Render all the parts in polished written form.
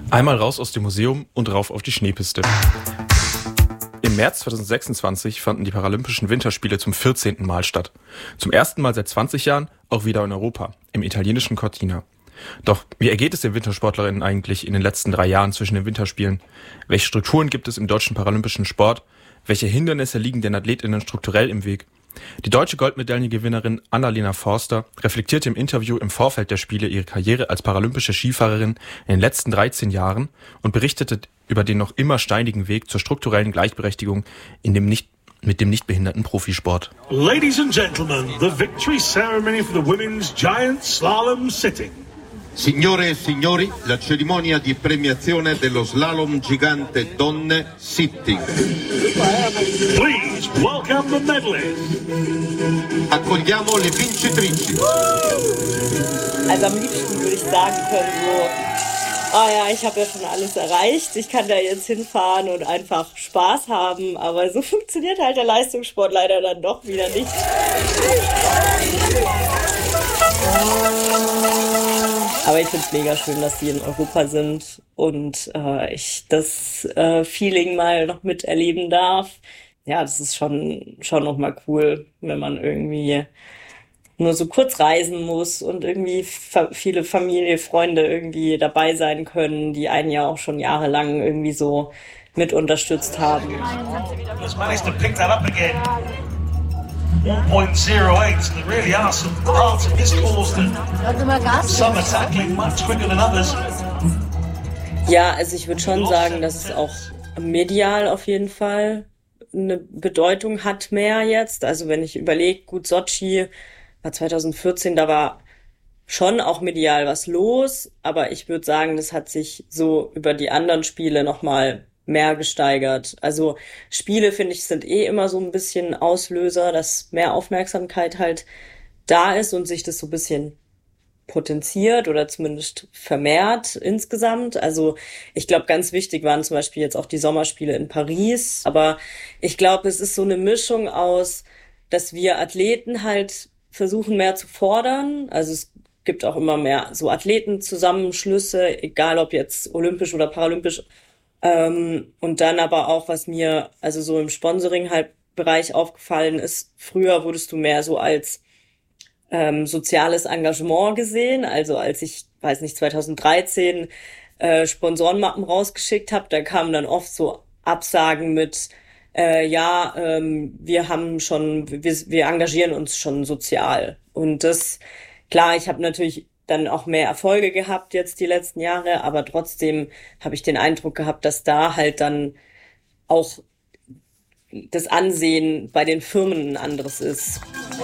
Einmal raus aus dem Museum und rauf auf die Schneepiste. Im März 2026 fanden die Paralympischen Winterspiele zum 14. Mal statt. Zum ersten Mal seit 20 Jahren auch wieder in Europa, im italienischen Cortina. Doch wie ergeht es den Wintersportlerinnen eigentlich in den letzten 3 Jahren zwischen den Winterspielen? Welche Strukturen gibt es im deutschen paralympischen Sport? Welche Hindernisse liegen den AthletInnen strukturell im Weg? Die deutsche Goldmedaillengewinnerin Annalena Forster reflektierte im Interview im Vorfeld der Spiele ihre Karriere als paralympische Skifahrerin in den letzten 13 Jahren und berichtete über den noch immer steinigen Weg zur strukturellen Gleichberechtigung mit dem nichtbehinderten Profisport. Ladies and gentlemen, the victory ceremony for the women's giant slalom sitting. Signore e signori, la cerimonia di premiazione dello slalom gigante donne sitting. Please welcome the medalists. Accogliamo le vincitrici. Also am liebsten würde ich sagen können so, ich habe ja schon alles erreicht, ich kann da jetzt hinfahren und einfach Spaß haben, aber so funktioniert halt der Leistungssport leider dann doch wieder nicht. Aber ich finde es mega schön, dass die in Europa sind und ich das Feeling mal noch miterleben darf. Ja, das ist schon nochmal cool, wenn man irgendwie nur so kurz reisen muss und irgendwie viele Familie, Freunde irgendwie dabei sein können, die einen ja auch schon jahrelang irgendwie so mit unterstützt haben. 1.08, there really are some parts of this course that some are tackling much quicker than others. Ja, also ich würde schon sagen, dass es auch medial auf jeden Fall eine Bedeutung hat mehr jetzt. Also wenn ich überlege, gut, Sotschi war 2014, da war schon auch medial was los, aber ich würde sagen, das hat sich so über die anderen Spiele nochmal mehr gesteigert. Also Spiele, finde ich, sind immer so ein bisschen Auslöser, dass mehr Aufmerksamkeit halt da ist und sich das so ein bisschen potenziert oder zumindest vermehrt insgesamt. Also ich glaube, ganz wichtig waren zum Beispiel jetzt auch die Sommerspiele in Paris. Aber ich glaube, es ist so eine Mischung aus, dass wir Athleten halt versuchen, mehr zu fordern. Also es gibt auch immer mehr so Athletenzusammenschlüsse, egal ob jetzt olympisch oder paralympisch. Und dann aber auch, was mir also so im Sponsoring halt Bereich aufgefallen ist, früher wurdest du mehr so als soziales Engagement gesehen. Also als ich, 2013 Sponsorenmappen rausgeschickt habe, da kamen dann oft so Absagen mit wir engagieren uns schon sozial. Und das, klar, ich habe natürlich dann auch mehr Erfolge gehabt jetzt die letzten Jahre, aber trotzdem habe ich den Eindruck gehabt, dass da halt dann auch das Ansehen bei den Firmen ein anderes ist.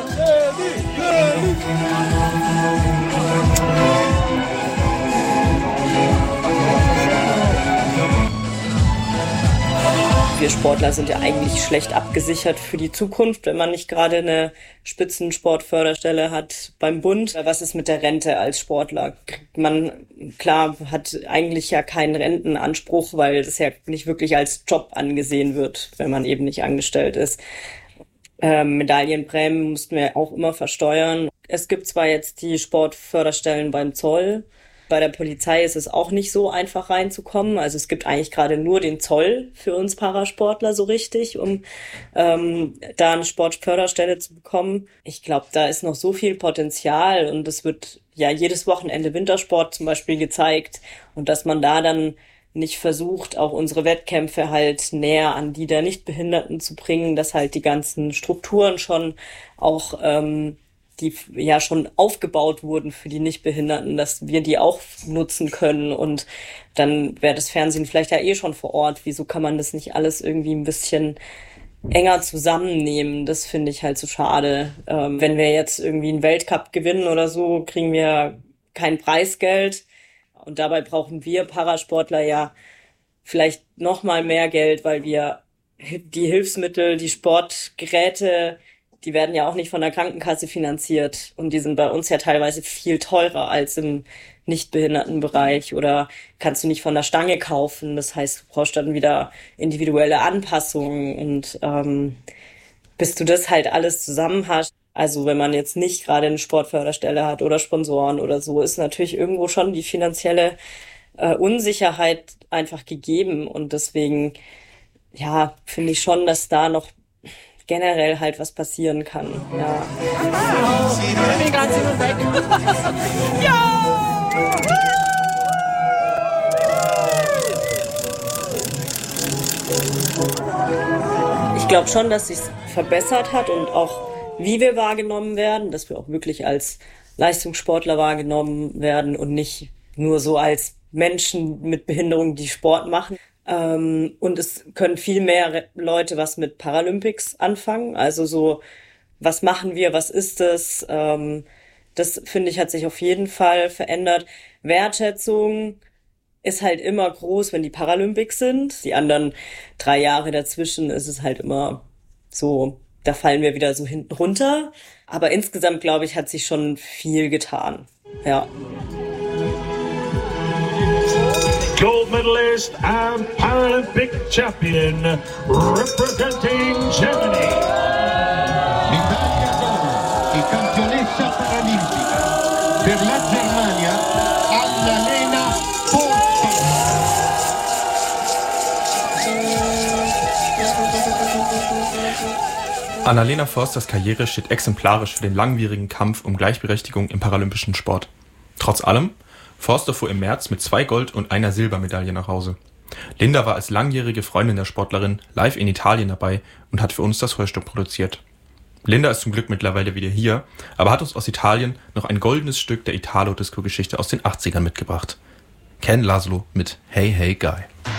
Wir Sportler sind ja eigentlich schlecht abgesichert für die Zukunft, wenn man nicht gerade eine Spitzensportförderstelle hat beim Bund. Was ist mit der Rente als Sportler? Man, klar, hat eigentlich ja keinen Rentenanspruch, weil das ja nicht wirklich als Job angesehen wird, wenn man eben nicht angestellt ist. Medaillenprämien mussten wir auch immer versteuern. Es gibt zwar jetzt die Sportförderstellen beim Zoll, bei der Polizei ist es auch nicht so einfach reinzukommen. Also es gibt eigentlich gerade nur den Zoll für uns Parasportler so richtig, um da eine Sportförderstelle zu bekommen. Ich glaube, da ist noch so viel Potenzial und es wird ja jedes Wochenende Wintersport zum Beispiel gezeigt und dass man da dann nicht versucht, auch unsere Wettkämpfe halt näher an die der Nichtbehinderten zu bringen, dass halt die ganzen Strukturen schon auch die ja schon aufgebaut wurden für die Nichtbehinderten, dass wir die auch nutzen können und dann wäre das Fernsehen vielleicht ja schon vor Ort. Wieso kann man das nicht alles irgendwie ein bisschen enger zusammennehmen? Das finde ich halt so schade. Wenn wir jetzt irgendwie einen Weltcup gewinnen oder so, kriegen wir kein Preisgeld und dabei brauchen wir Parasportler ja vielleicht noch mal mehr Geld, weil wir die Hilfsmittel, die Sportgeräte, die werden ja auch nicht von der Krankenkasse finanziert und die sind bei uns ja teilweise viel teurer als im Nichtbehindertenbereich oder kannst du nicht von der Stange kaufen. Das heißt, du brauchst dann wieder individuelle Anpassungen und bis du das halt alles zusammen hast. Also wenn man jetzt nicht gerade eine Sportförderstelle hat oder Sponsoren oder so, ist natürlich irgendwo schon die finanzielle Unsicherheit einfach gegeben. Und deswegen, ja, finde ich schon, dass da noch generell halt was passieren kann. Ja. Ich glaube schon, dass sich's verbessert hat und auch wie wir wahrgenommen werden, dass wir auch wirklich als Leistungssportler wahrgenommen werden und nicht nur so als Menschen mit Behinderung, die Sport machen. Und es können viel mehr Leute was mit Paralympics anfangen. Also so, was machen wir, was ist es? Das, finde ich, hat sich auf jeden Fall verändert. Wertschätzung ist halt immer groß, wenn die Paralympics sind. Die anderen 3 Jahre dazwischen ist es halt immer so, da fallen wir wieder so hinten runter. Aber insgesamt, glaube ich, hat sich schon viel getan. Ja. Gold medalist and Paralympic champion representing Germany. L'Italia d'oro e campionessa paralimpica per la Germania, Annalena Forster. Annalena Forsters Karriere steht exemplarisch für den langwierigen Kampf um Gleichberechtigung im paralympischen Sport. Trotz allem, Forster fuhr im März mit 2 Gold- und 1 Silbermedaille nach Hause. Linda war als langjährige Freundin der Sportlerin live in Italien dabei und hat für uns das Hörstück produziert. Linda ist zum Glück mittlerweile wieder hier, aber hat uns aus Italien noch ein goldenes Stück der Italo-Disco-Geschichte aus den 80ern mitgebracht. Ken Laszlo mit Hey Hey Guy.